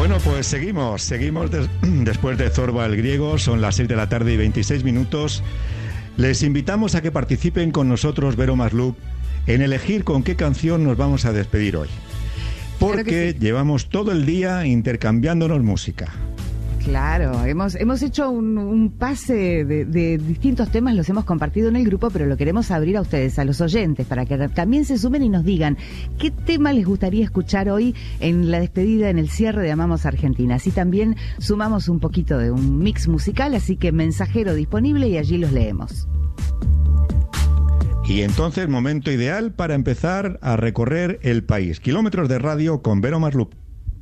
Bueno, pues seguimos después de Zorba el Griego, son las 6 de la tarde y 26 minutos. Les invitamos a que participen con nosotros, Vero Maslup, en elegir con qué canción nos vamos a despedir hoy. Porque sí, llevamos todo el día intercambiándonos música. Claro, hemos hecho un pase de distintos temas, los hemos compartido en el grupo, pero lo queremos abrir a ustedes, a los oyentes, para que también se sumen y nos digan qué tema les gustaría escuchar hoy en la despedida, en el cierre de Amamos Argentina. Así también sumamos un poquito de un mix musical, así que mensajero disponible y allí los leemos. Y entonces, momento ideal para empezar a recorrer el país. Kilómetros de radio con Vero Maslup.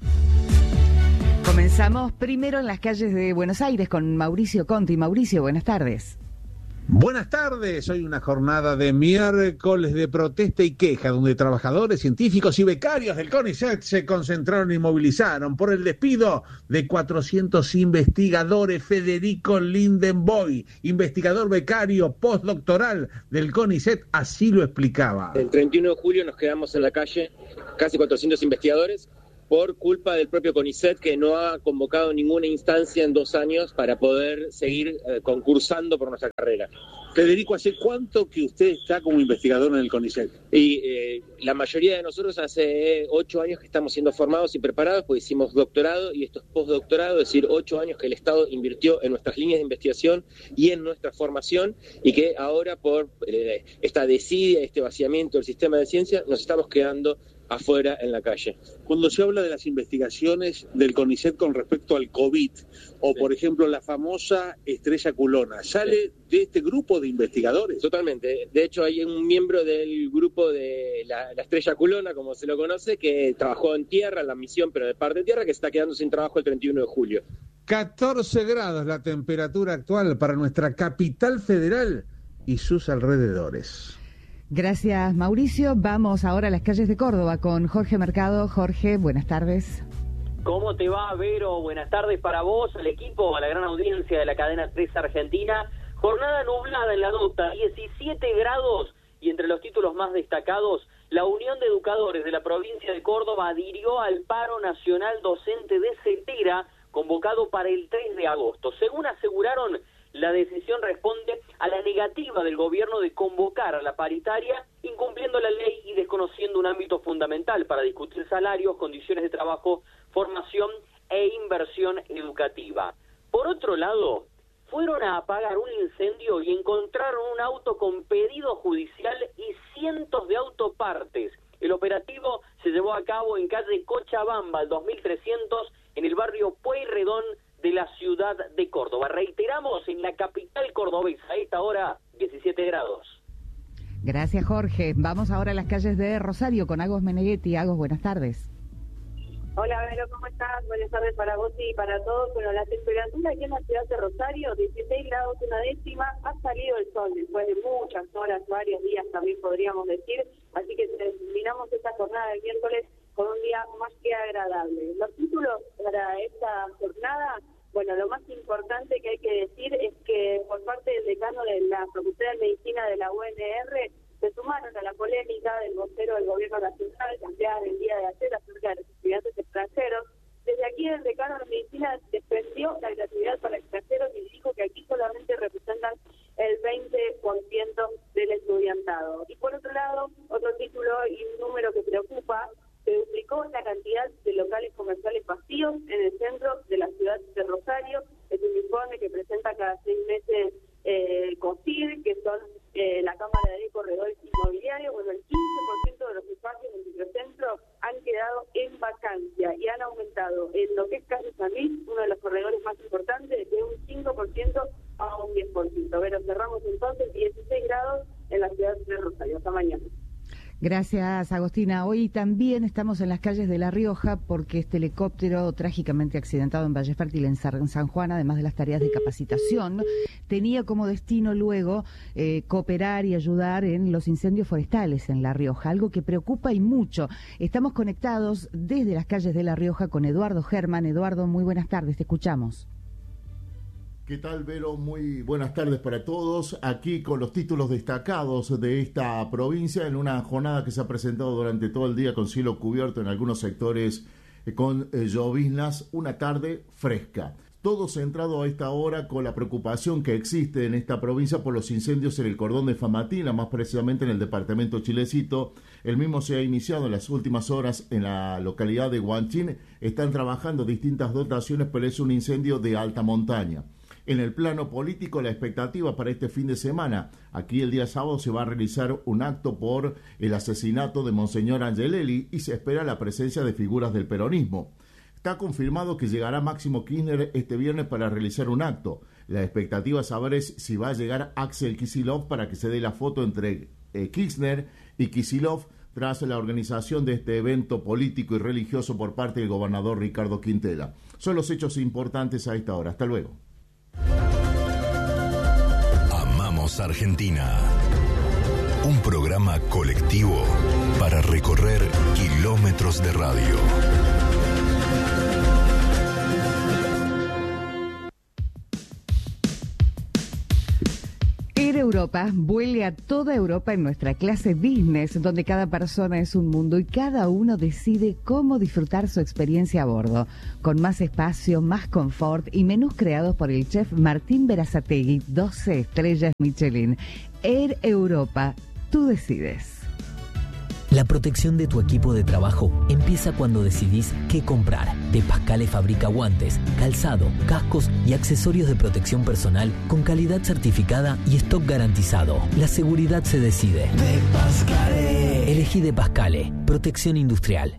Comenzamos primero en las calles de Buenos Aires con Mauricio Conti. Mauricio, buenas tardes. Buenas tardes, hoy una jornada de miércoles de protesta y queja, donde trabajadores, científicos y becarios del CONICET se concentraron y movilizaron por el despido de 400 investigadores. Federico Lindenboy, investigador becario postdoctoral del CONICET, así lo explicaba. El 31 de julio nos quedamos en la calle, casi 400 investigadores, por culpa del propio CONICET, que no ha convocado ninguna instancia en 2 años para poder seguir concursando por nuestra carrera. Federico, ¿hace cuánto que usted está como investigador en el CONICET? Y la mayoría de nosotros hace 8 años que estamos siendo formados y preparados, pues hicimos doctorado y esto es postdoctorado, es decir, 8 años que el Estado invirtió en nuestras líneas de investigación y en nuestra formación, y que ahora por esta desidia, este vaciamiento del sistema de ciencia, nos estamos quedando afuera en la calle. Cuando se habla de las investigaciones del CONICET con respecto al COVID, o por ejemplo la famosa estrella culona, ¿sale de este grupo de investigadores? Totalmente. De hecho, hay un miembro del grupo de la estrella culona, como se lo conoce, que trabajó en tierra, en la misión, pero de parte de tierra, que se está quedando sin trabajo el 31 de julio. 14 grados la temperatura actual para nuestra capital federal y sus alrededores. Gracias, Mauricio. Vamos ahora a las calles de Córdoba con Jorge Mercado. Jorge, buenas tardes. ¿Cómo te va, Vero? Buenas tardes para vos, al equipo, a la gran audiencia de la cadena 3 Argentina. Jornada nublada en la Nota, 17 grados, y entre los títulos más destacados, la Unión de Educadores de la provincia de Córdoba adhirió al paro nacional docente de CETERA, convocado para el 3 de agosto. Según aseguraron, la decisión responde a la negativa del gobierno de convocar a la paritaria, incumpliendo la ley y desconociendo un ámbito fundamental para discutir salarios, condiciones de trabajo, formación e inversión educativa. Por otro lado, fueron a apagar un incendio y encontraron un auto con pedido judicial y cientos de autopartes. El operativo se llevó a cabo en calle Cochabamba, al 2300, en el barrio Pueyrredón de la ciudad de Córdoba. Reiteramos, en la capital cordobesa, a esta hora, 17 grados. Gracias, Jorge. Vamos ahora a las calles de Rosario con Agos Meneghetti. Agos, buenas tardes. Hola, Vero, ¿cómo estás? Buenas tardes para vos y para todos. Bueno, la temperatura aquí en la ciudad de Rosario, 16 grados una décima, ha salido el sol después de muchas horas, varios días también podríamos decir, así que terminamos esta jornada del miércoles con un día más que agradable. Los títulos para esta jornada, bueno, lo más importante que hay que decir es que por parte del decano de la Facultad de Medicina de la UNR se sumaron a la polémica del vocero del gobierno nacional, cambiar el día de ayer acerca de los estudiantes extranjeros. Desde aquí el decano de Medicina defendió la gratuidad para extranjeros y dijo que aquí solamente representan el 20% del estudiantado. Y por otro lado, otro título y un número que preocupa: se duplicó la cantidad de locales comerciales vacíos en el centro de la ciudad de Rosario. Es un informe que presenta cada 6 meses COSIR, que son la Cámara de Corredores Inmobiliarios. Bueno, el 15% de los espacios del microcentro han quedado en vacancia y han aumentado en lo que es Calle San Luis, uno de los corredores más importantes, de un 5% a un 10%. Pero cerramos entonces 16 grados en la ciudad de Rosario. Hasta mañana. Gracias, Agostina. Hoy también estamos en las calles de La Rioja porque este helicóptero trágicamente accidentado en Valle Fértil, en San Juan, además de las tareas de capacitación, tenía como destino luego cooperar y ayudar en los incendios forestales en La Rioja, algo que preocupa y mucho. Estamos conectados desde las calles de La Rioja con Eduardo Germán. Eduardo, muy buenas tardes, te escuchamos. ¿Qué tal, Vero? Muy buenas tardes para todos. Aquí con los títulos destacados de esta provincia en una jornada que se ha presentado durante todo el día con cielo cubierto en algunos sectores con lloviznas, una tarde fresca. Todo centrado a esta hora con la preocupación que existe en esta provincia por los incendios en el cordón de Famatina, más precisamente en el departamento Chilecito. El mismo se ha iniciado en las últimas horas en la localidad de Huanchín. Están trabajando distintas dotaciones, pero es un incendio de alta montaña. En el plano político, la expectativa para este fin de semana. Aquí el día sábado se va a realizar un acto por el asesinato de Monseñor Angelelli y se espera la presencia de figuras del peronismo. Está confirmado que llegará Máximo Kirchner este viernes para realizar un acto. La expectativa es saber si va a llegar Axel Kicillof para que se dé la foto entre Kirchner y Kicillof tras la organización de este evento político y religioso por parte del gobernador Ricardo Quintela. Son los hechos importantes a esta hora. Hasta luego. Amamos Argentina. Un programa colectivo para recorrer kilómetros de radio. Air Europa vuele a toda Europa en nuestra clase business, donde cada persona es un mundo y cada uno decide cómo disfrutar su experiencia a bordo, con más espacio, más confort y menús creados por el chef Martín Berazategui, 12 estrellas Michelin. Air Europa, tú decides. La protección de tu equipo de trabajo empieza cuando decidís qué comprar. De Pascale fabrica guantes, calzado, cascos y accesorios de protección personal con calidad certificada y stock garantizado. La seguridad se decide. De Pascale. Elegí De Pascale. Protección industrial.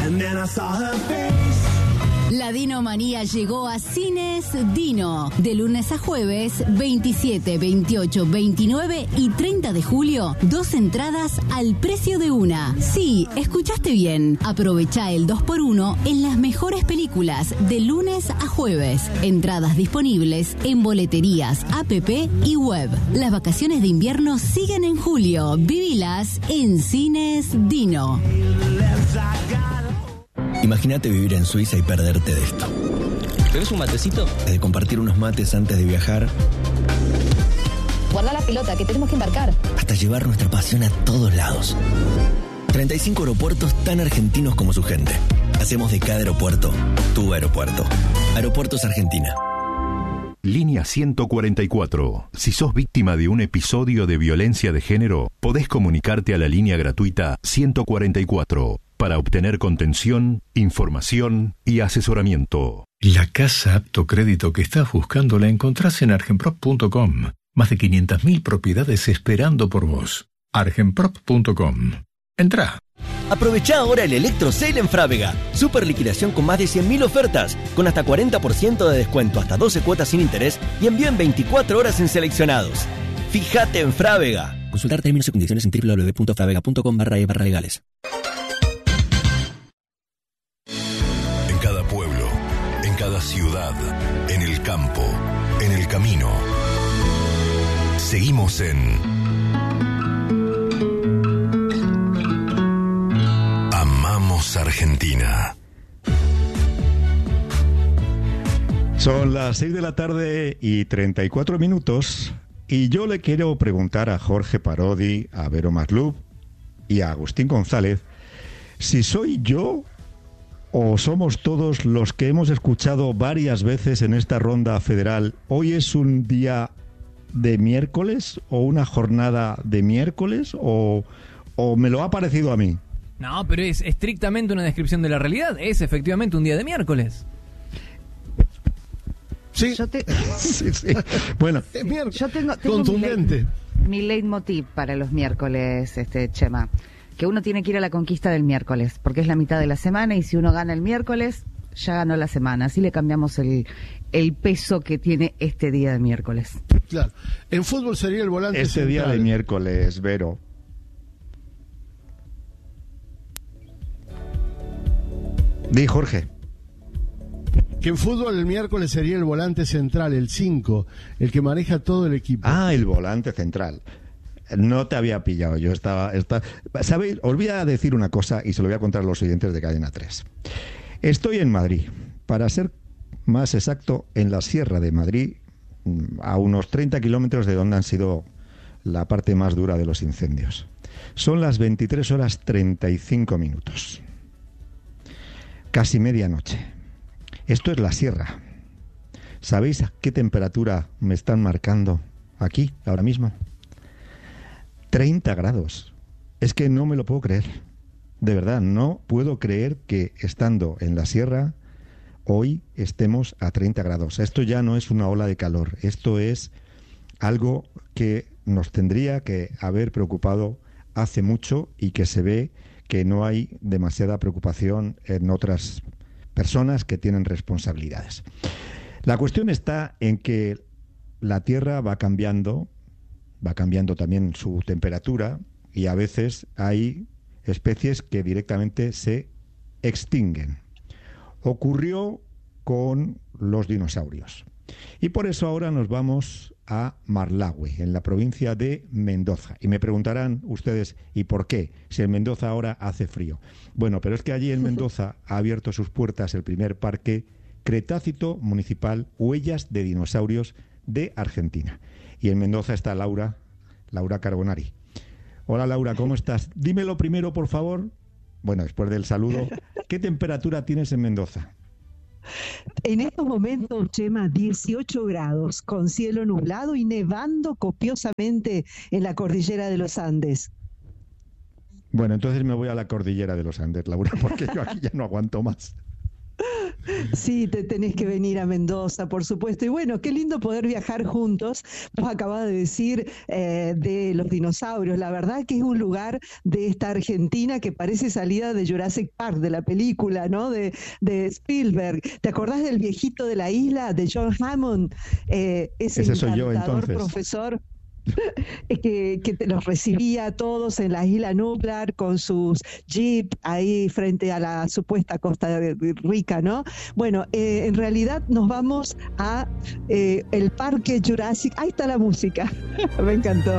La Dinomanía llegó a Cines Dino. De lunes a jueves, 27, 28, 29 y 30 de julio, 2 entradas al precio de una. Sí, escuchaste bien. Aprovecha el 2x1 en las mejores películas de lunes a jueves. Entradas disponibles en boleterías, app y web. Las vacaciones de invierno siguen en julio. Vivilas en Cines Dino. Imagínate vivir en Suiza y perderte de esto. ¿Tenés un matecito? De compartir unos mates antes de viajar. Guarda la pelota, que tenemos que embarcar. Hasta llevar nuestra pasión a todos lados. 35 aeropuertos tan argentinos como su gente. Hacemos de cada aeropuerto tu aeropuerto. Aeropuertos Argentina. Línea 144. Si sos víctima de un episodio de violencia de género, podés comunicarte a la línea gratuita 144 para obtener contención, información y asesoramiento. La casa apto crédito que estás buscando la encontrás en argenprop.com. Más de 500.000 propiedades esperando por vos. argenprop.com. Entrá. Aprovechá ahora el Electro Sale en Frávega. Super liquidación con más de 100.000 ofertas, con hasta 40% de descuento, hasta 12 cuotas sin interés y envío en 24 horas en seleccionados. Fíjate en Frávega. Consultar términos y condiciones en www.fravega.com/legales. En cada pueblo, en cada ciudad, en el campo, en el camino. Seguimos en Amamos Argentina. Son las 6 de la tarde y 34 minutos y yo le quiero preguntar a Jorge Parodi, a Vero Maslub y a Agustín González si soy yo o somos todos los que hemos escuchado varias veces en esta ronda federal. Hoy es un día de miércoles o una jornada de miércoles o me lo ha parecido a mí. No, pero es estrictamente una descripción de la realidad. Es efectivamente un día de miércoles. Sí. Sí. Bueno, yo tengo contundente. Mi leitmotiv para los miércoles, Chema, que uno tiene que ir a la conquista del miércoles, porque es la mitad de la semana y si uno gana el miércoles, ya ganó la semana. Así le cambiamos el peso que tiene este día de miércoles. Claro. En fútbol sería el volante este central. Día de miércoles, Vero. Di, Jorge. Que en fútbol el miércoles sería el volante central, el 5, el que maneja todo el equipo. Ah, el volante central. No te había pillado, yo estaba... ¿Sabéis? Os voy a decir una cosa y se lo voy a contar a los oyentes de Cadena 3. Estoy en Madrid, para ser más exacto, en la Sierra de Madrid, a unos 30 kilómetros de donde han sido la parte más dura de los incendios. Son las 23 horas 35 minutos. Casi medianoche. Esto es la sierra. ¿Sabéis a qué temperatura me están marcando aquí, ahora mismo? 30 grados. Es que no me lo puedo creer. De verdad, no puedo creer que estando en la sierra hoy estemos a 30 grados. Esto ya no es una ola de calor. Esto es algo que nos tendría que haber preocupado hace mucho y que se ve que no hay demasiada preocupación en otras personas que tienen responsabilidades. La cuestión está en que la Tierra va cambiando también su temperatura y a veces hay especies que directamente se extinguen. Ocurrió con los dinosaurios. Y por eso ahora nos vamos a Marlague, en la provincia de Mendoza. Y me preguntarán ustedes, ¿y por qué? Si en Mendoza ahora hace frío. Bueno, pero es que allí en Mendoza ha abierto sus puertas el primer parque Cretácito Municipal Huellas de Dinosaurios de Argentina. Y en Mendoza está Laura Carbonari. Hola Laura, ¿cómo estás? Dímelo primero, por favor. Bueno, después del saludo, ¿qué temperatura tienes en Mendoza? En estos momentos, Chema, 18 grados, con cielo nublado y nevando copiosamente en la cordillera de los Andes. Bueno, entonces me voy a la cordillera de los Andes, Laura, porque yo aquí ya no aguanto más. Sí, te tenés que venir a Mendoza, por supuesto. Y bueno, qué lindo poder viajar juntos. Vos acabás de decir de los dinosaurios. La verdad que es un lugar de esta Argentina que parece salida de Jurassic Park, de la película, ¿no? De Spielberg. ¿Te acordás del viejito de la isla, de John Hammond? Ese soy yo, entonces. Profesor. Que los recibía a todos en la isla Nublar con sus jeep ahí frente a la supuesta Costa Rica, ¿no? Bueno, en realidad nos vamos a el Parque Jurásico. Ahí está la música. Me encantó.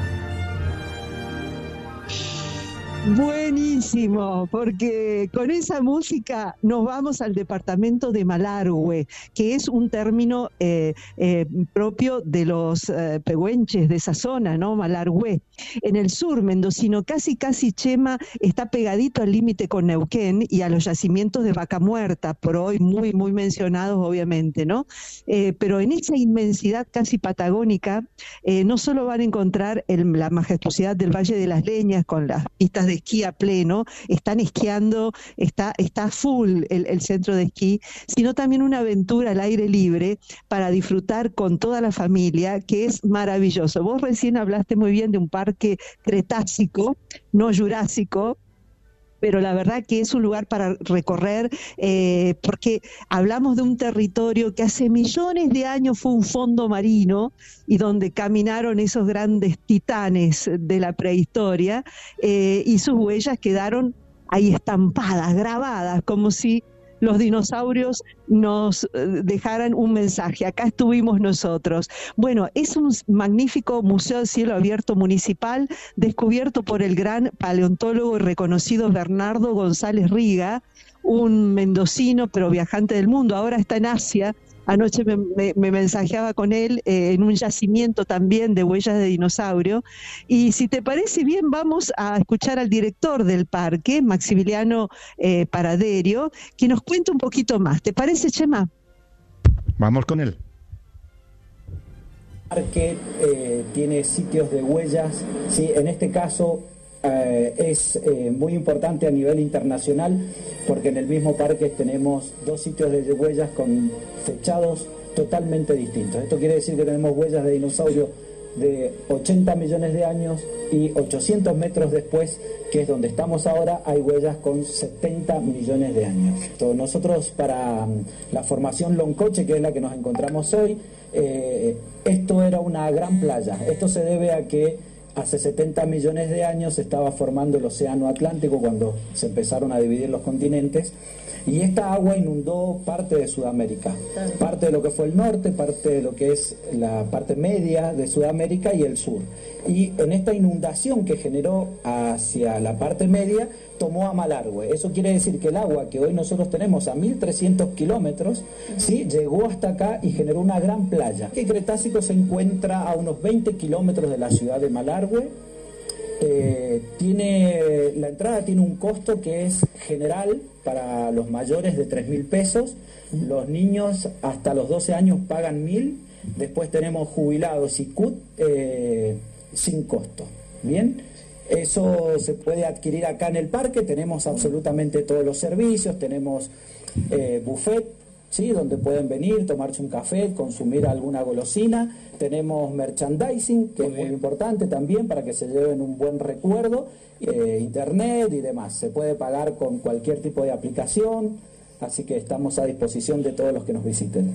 Buenísimo, porque con esa música nos vamos al departamento de Malargüe, que es un término propio de los pehuenches de esa zona, ¿no? Malargüe. En el sur mendocino, casi Chema, está pegadito al límite con Neuquén y a los yacimientos de Vaca Muerta, por hoy muy, muy mencionados, obviamente, ¿no? Pero en esa inmensidad casi patagónica, no solo van a encontrar la majestuosidad del Valle de las Leñas con las pistas de esquí a pleno, están esquiando, está full el centro de esquí, sino también una aventura al aire libre para disfrutar con toda la familia, que es maravilloso. Vos recién hablaste muy bien de un parque cretácico, no jurásico, pero la verdad que es un lugar para recorrer, porque hablamos de un territorio que hace millones de años fue un fondo marino y donde caminaron esos grandes titanes de la prehistoria, y sus huellas quedaron ahí estampadas, grabadas, como si los dinosaurios nos dejaran un mensaje. Acá estuvimos nosotros. Bueno, es un magnífico museo de cielo abierto municipal descubierto por el gran paleontólogo y reconocido Bernardo González Riga, un mendocino pero viajante del mundo. Ahora está en Asia. Anoche me mensajeaba con él en un yacimiento también de huellas de dinosaurio. Y si te parece bien, vamos a escuchar al director del parque, Maximiliano Paraderio, que nos cuente un poquito más. ¿Te parece, Chema? Vamos con él. El parque tiene sitios de huellas, ¿sí? En este caso es muy importante a nivel internacional, porque en el mismo parque tenemos 2 sitios de huellas con fechados totalmente distintos. Esto quiere decir que tenemos huellas de dinosaurio de 80 millones de años y 800 metros después, que es donde estamos ahora, hay huellas con 70 millones de años. Entonces, nosotros para la formación Loncoche, que es la que nos encontramos hoy, esto era una gran playa. Esto se debe a que hace 70 millones de años se estaba formando el océano Atlántico cuando se empezaron a dividir los continentes, y esta agua inundó parte de Sudamérica, parte de lo que fue el norte, parte de lo que es la parte media de Sudamérica y el sur. Y en esta inundación que generó hacia la parte media, tomó a Malargüe. Eso quiere decir que el agua que hoy nosotros tenemos a 1.300 kilómetros, ¿sí?, llegó hasta acá y generó una gran playa. El Cretácico se encuentra a unos 20 kilómetros de la ciudad de Malargüe. La entrada tiene un costo que es general para los mayores de 3.000 pesos, los niños hasta los 12 años pagan 1.000, después tenemos jubilados y CUT sin costo. Bien, eso se puede adquirir acá en el parque, tenemos absolutamente todos los servicios, tenemos buffet, ¿sí?, donde pueden venir, tomarse un café, consumir alguna golosina, tenemos merchandising, que es muy importante también para que se lleven un buen recuerdo, internet y demás, se puede pagar con cualquier tipo de aplicación, así que estamos a disposición de todos los que nos visiten.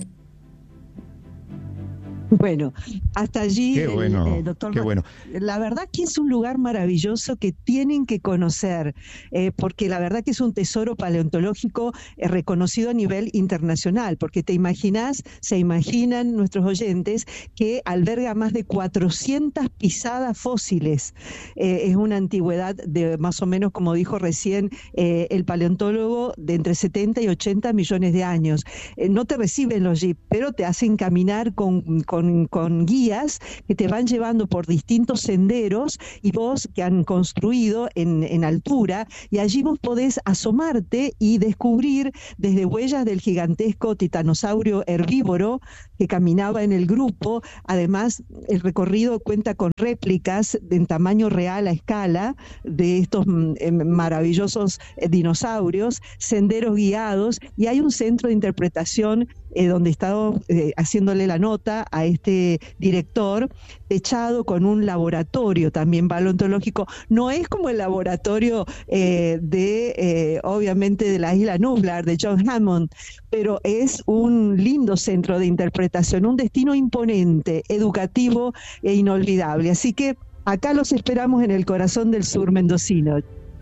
Bueno, hasta allí, qué bueno, doctor. Qué bueno. La verdad que es un lugar maravilloso que tienen que conocer, porque la verdad que es un tesoro paleontológico reconocido a nivel internacional, porque se imaginan nuestros oyentes que alberga más de 400 pisadas fósiles. Es una antigüedad de más o menos, como dijo recién el paleontólogo, de entre 70 y 80 millones de años. No te reciben los jeeps, pero te hacen caminar con guías que te van llevando por distintos senderos y vos que han construido en altura, y allí vos podés asomarte y descubrir desde huellas del gigantesco titanosaurio herbívoro que caminaba en el grupo. Además, el recorrido cuenta con réplicas en tamaño real a escala de estos maravillosos dinosaurios, senderos guiados, y hay un centro de interpretación donde he estado haciéndole la nota a este director, techado con un laboratorio también paleontológico. No es como el laboratorio obviamente de la isla Nublar de John Hammond, pero es un lindo centro de interpretación, un destino imponente, educativo e inolvidable. Así que acá los esperamos en el corazón del sur mendocino.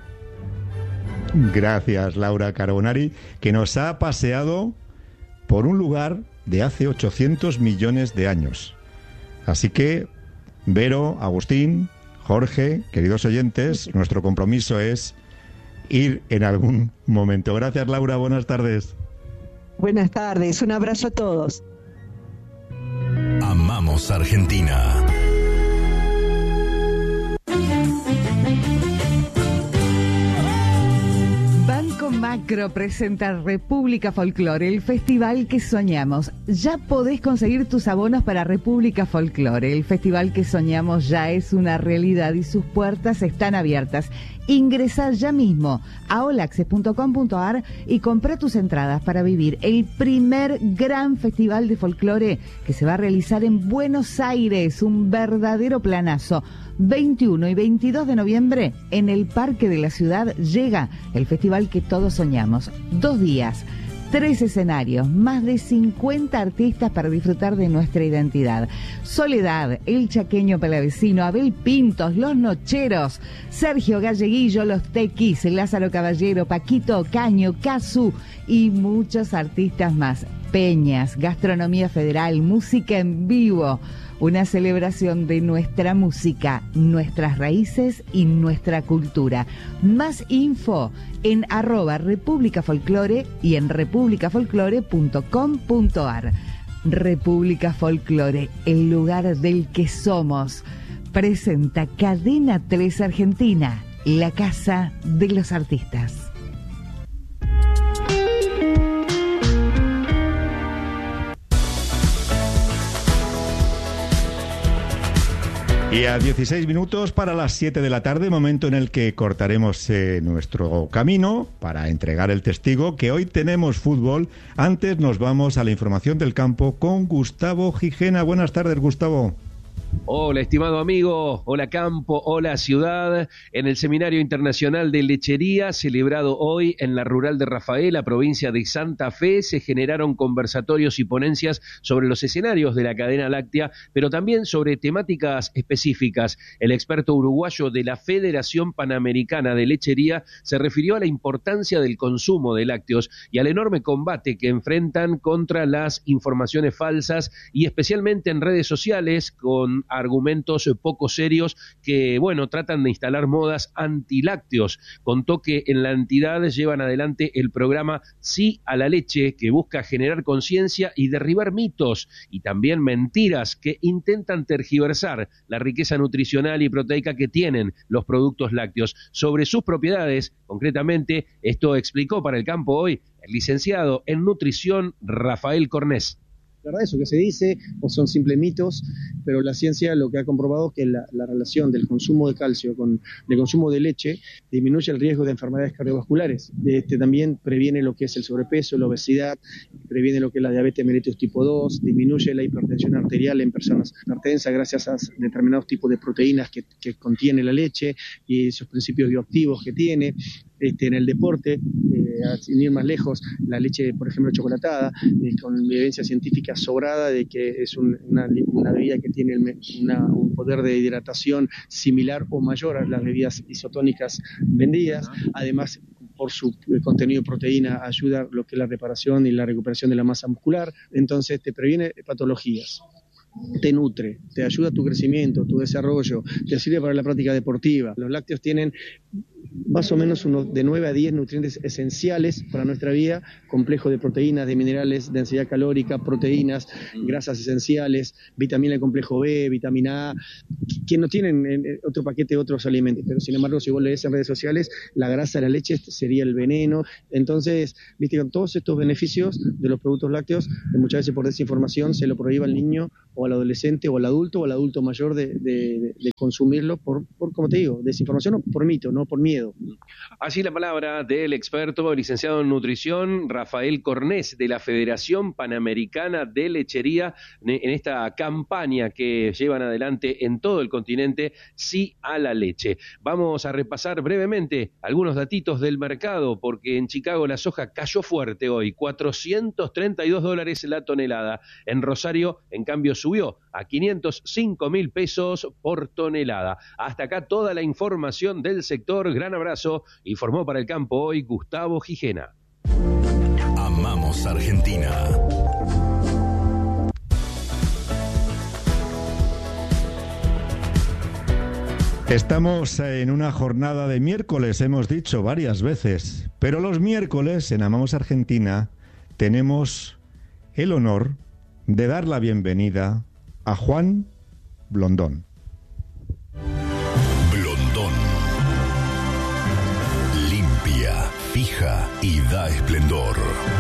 Gracias, Laura Carbonari, que nos ha paseado por un lugar de hace 800 millones de años. Así que, Vero, Agustín, Jorge, queridos oyentes, nuestro compromiso es ir en algún momento. Gracias, Laura, buenas tardes. Buenas tardes, un abrazo a todos. Amamos Argentina. Banco Macro presenta República Folklore, el festival que soñamos. Ya podés conseguir tus abonos para República Folklore. El festival que soñamos ya es una realidad y sus puertas están abiertas. Ingresá ya mismo a olaccess.com.ar y comprá tus entradas para vivir el primer gran festival de folclore que se va a realizar en Buenos Aires, un verdadero planazo. 21 y 22 de noviembre en el Parque de la Ciudad llega el festival que todos soñamos. 2 días, 3 escenarios, más de 50 artistas para disfrutar de nuestra identidad. Soledad, El Chaqueño Palavecino, Abel Pintos, Los Nocheros, Sergio Galleguillo, Los Tequis, Lázaro Caballero, Paquito Ocaño, Casu y muchos artistas más. Peñas, gastronomía federal, música en vivo. Una celebración de nuestra música, nuestras raíces y nuestra cultura. Más info en @República Folklore y en republicafolklore.com.ar. República Folklore, el lugar del que somos. Presenta Cadena 3 Argentina, la casa de los artistas. Y a 16 minutos para las 7 de la tarde, momento en el que cortaremos nuestro camino para entregar el testigo, que hoy tenemos fútbol. Antes nos vamos a la información del campo con Gustavo Gijena. Buenas tardes, Gustavo. Hola, estimado amigo, hola campo, hola ciudad. En el Seminario Internacional de Lechería, celebrado hoy en la rural de Rafaela, provincia de Santa Fe, se generaron conversatorios y ponencias sobre los escenarios de la cadena láctea, pero también sobre temáticas específicas. El experto uruguayo de la Federación Panamericana de Lechería se refirió a la importancia del consumo de lácteos y al enorme combate que enfrentan contra las informaciones falsas y especialmente en redes sociales con con argumentos poco serios que, bueno, tratan de instalar modas antilácteos. Contó que en la entidad llevan adelante el programa Sí a la Leche, que busca generar conciencia y derribar mitos y también mentiras que intentan tergiversar la riqueza nutricional y proteica que tienen los productos lácteos. Sobre sus propiedades, concretamente, esto explicó para El Campo Hoy el licenciado en nutrición Rafael Cornés. La verdad, eso que se dice o son simples mitos, pero la ciencia lo que ha comprobado es que la relación del consumo de calcio con el consumo de leche disminuye el riesgo de enfermedades cardiovasculares. También previene lo que es el sobrepeso, la obesidad, previene lo que es la diabetes mellitus tipo 2, disminuye la hipertensión arterial en personas hipertensas gracias a determinados tipos de proteínas que contiene la leche y esos principios bioactivos que tiene. En el deporte, sin ir más lejos, la leche, por ejemplo, chocolatada, con evidencia científica sobrada de que es una bebida que tiene un poder de hidratación similar o mayor a las bebidas isotónicas vendidas. Además, por su contenido de proteína, ayuda a lo que es la reparación y la recuperación de la masa muscular. Entonces, te previene patologías. Te nutre, te ayuda a tu crecimiento, tu desarrollo, te sirve para la práctica deportiva. Los lácteos tienen más o menos de 9 a 10 nutrientes esenciales para nuestra vida, complejo de proteínas, de minerales, densidad calórica, proteínas, grasas esenciales, vitamina del complejo B, vitamina A, que no tienen otro paquete de otros alimentos, pero sin embargo si vos lees en redes sociales, la grasa de la leche sería el veneno. Entonces, viste, con todos estos beneficios de los productos lácteos, muchas veces por desinformación se lo prohíbe al niño o al adolescente o al adulto mayor de consumirlo por, como te digo, desinformación o por mito, no por miedo. Así la palabra del experto licenciado en nutrición Rafael Cornés de la Federación Panamericana de Lechería en esta campaña que llevan adelante en todo el continente, Sí a la Leche. Vamos a repasar brevemente algunos datitos del mercado porque en Chicago la soja cayó fuerte hoy, $432 la tonelada. En Rosario, en cambio, subió a 505.000 pesos por tonelada. Hasta acá toda la información del sector. Gran abrazo. Informó para El Campo Hoy Gustavo Gijena. Amamos Argentina. Estamos en una jornada de miércoles, hemos dicho varias veces, pero los miércoles en Amamos Argentina tenemos el honor de dar la bienvenida a Juan Blondón. Blondón. Limpia, fija y da esplendor.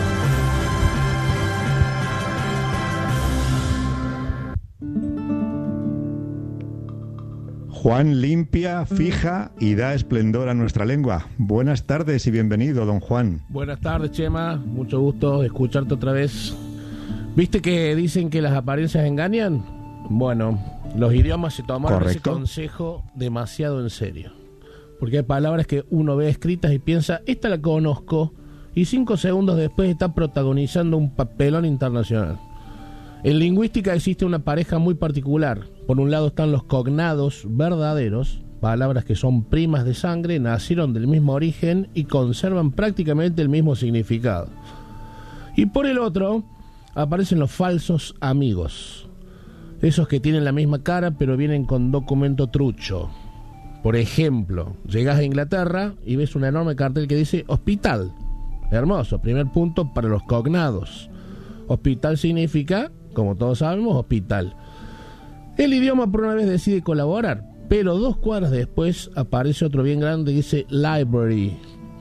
Juan limpia, fija y da esplendor a nuestra lengua. Buenas tardes y bienvenido, don Juan. Buenas tardes, Chema. Mucho gusto de escucharte otra vez. ¿Viste que dicen que las apariencias engañan? Bueno, los idiomas se tomaron ese consejo demasiado en serio. Porque hay palabras que uno ve escritas y piensa, esta la conozco, y 5 segundos después está protagonizando un papelón internacional. En lingüística existe una pareja muy particular. Por un lado están los cognados verdaderos, palabras que son primas de sangre, nacieron del mismo origen y conservan prácticamente el mismo significado. Y por el otro aparecen los falsos amigos, esos que tienen la misma cara pero vienen con documento trucho. Por ejemplo, llegas a Inglaterra y ves un enorme cartel que dice hospital. Hermoso, primer punto para los cognados. Hospital significa, como todos sabemos, hospital. El idioma por una vez decide colaborar, pero 2 cuadras después aparece otro bien grande que dice library.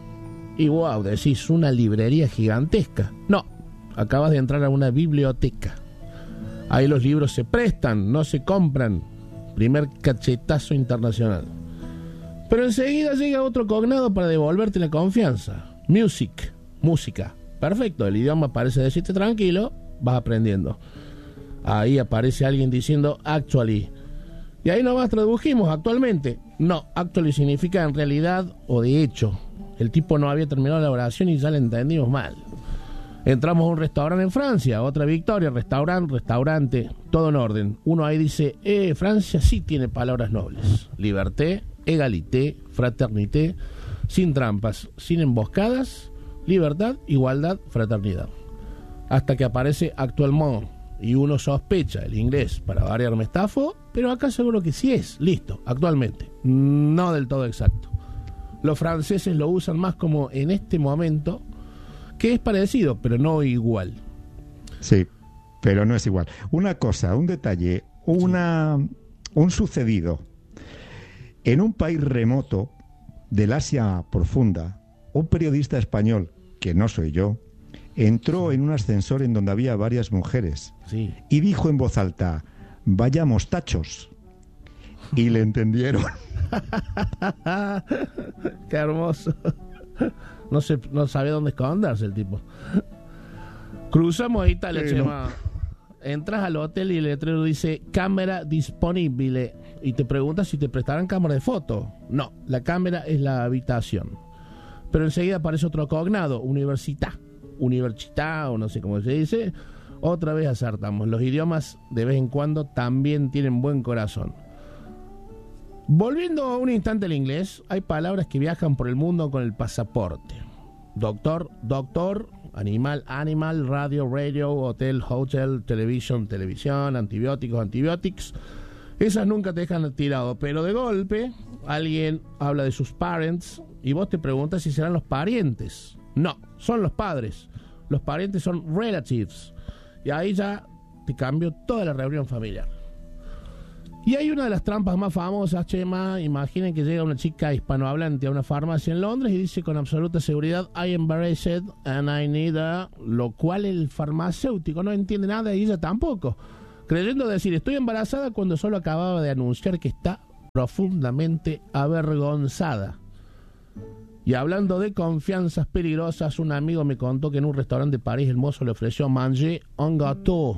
Y wow, decís una librería gigantesca. No, acabas de entrar a una biblioteca. Ahí los libros se prestan, no se compran. Primer cachetazo internacional. Pero enseguida llega otro cognado para devolverte la confianza. Music, música. Perfecto, el idioma parece decirte tranquilo, vas aprendiendo. Ahí aparece alguien diciendo actually. Y ahí nomás tradujimos actualmente. No, actually significa en realidad o de hecho. El tipo no había terminado la oración y ya la entendimos mal. Entramos a un restaurante en Francia, otra victoria, restaurante, todo en orden. Uno ahí dice, Francia sí tiene palabras nobles. Liberté, égalité, fraternité, sin trampas, sin emboscadas, libertad, igualdad, fraternidad. Hasta que aparece actuellement, y uno sospecha el inglés, para variar me estafo, pero acá seguro que sí es, listo, actualmente. No del todo exacto. Los franceses lo usan más como en este momento, que es parecido, pero no igual. Sí, pero no es igual. Una cosa, un detalle, un sucedido. En un país remoto del Asia profunda, un periodista español, que no soy yo, entró en un ascensor en donde había varias mujeres y dijo en voz alta: vaya mostachos. Y le entendieron. Qué hermoso. No sabía dónde esconderse el tipo. Cruzamos a Italia, Chema. Entras al hotel y el letrero dice cámara disponible y te preguntas si te prestarán cámara de foto. No, la cámara es la habitación. Pero enseguida aparece otro cognado, università o no sé cómo se dice. Otra vez acertamos. Los idiomas de vez en cuando también tienen buen corazón. Volviendo un instante al inglés, hay palabras que viajan por el mundo con el pasaporte. Doctor, animal, radio, hotel, televisión, antibióticos. Esas nunca te dejan tirado, pero de golpe alguien habla de sus parents y vos te preguntas si serán los parientes. No, son los padres. Los parientes son relatives. Y ahí ya te cambió toda la reunión familiar. Y hay una de las trampas más famosas, Chema. Imaginen que llega una chica hispanohablante a una farmacia en Londres y dice con absoluta seguridad: I am embarrassed and I need a... Lo cual el farmacéutico no entiende nada y ella tampoco, creyendo decir estoy embarazada cuando solo acababa de anunciar que está profundamente avergonzada. Y hablando de confianzas peligrosas, un amigo me contó que en un restaurante de París el mozo le ofreció manger un gâteau.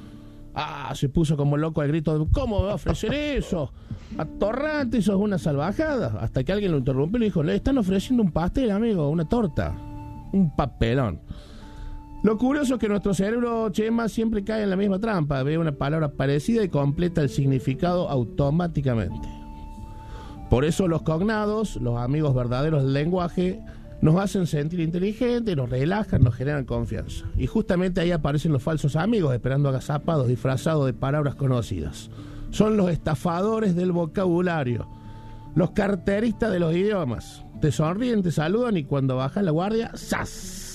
Se puso como loco al grito de ¿cómo me va a ofrecer eso? Atorrante, eso es una salvajada. Hasta que alguien lo interrumpió y le dijo: le están ofreciendo un pastel, amigo, una torta, un papelón. Lo curioso es que nuestro cerebro, Chema, siempre cae en la misma trampa. Ve una palabra parecida y completa el significado automáticamente. Por eso los cognados, los amigos verdaderos del lenguaje, nos hacen sentir inteligentes, nos relajan, nos generan confianza. Y justamente ahí aparecen los falsos amigos, esperando agazapados, disfrazados de palabras conocidas. Son los estafadores del vocabulario, los carteristas de los idiomas. Te sonríen, te saludan y cuando bajan la guardia, ¡zas!